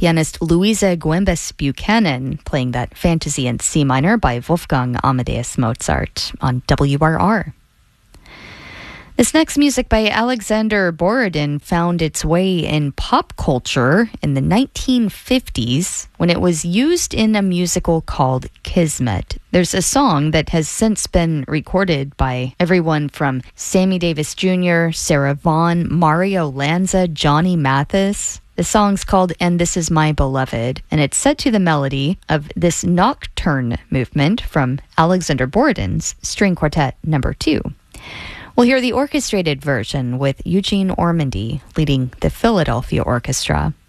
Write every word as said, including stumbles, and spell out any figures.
Pianist Louisa Guembes Buchanan playing that Fantasy in C minor by Wolfgang Amadeus Mozart on W R R. This next music by Alexander Borodin found its way in pop culture in the nineteen fifties when it was used in a musical called Kismet. There's a song that has since been recorded by everyone from Sammy Davis Junior, Sarah Vaughan, Mario Lanza, Johnny Mathis. The song's called And This Is My Beloved, and it's set to the melody of this nocturne movement from Alexander Borodin's String Quartet number two. We'll hear the orchestrated version with Eugene Ormandy leading the Philadelphia Orchestra.